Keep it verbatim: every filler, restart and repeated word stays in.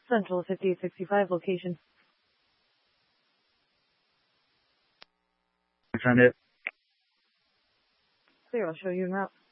Central fifty-eight sixty-five location. Send it. Clear, I'll show you en route.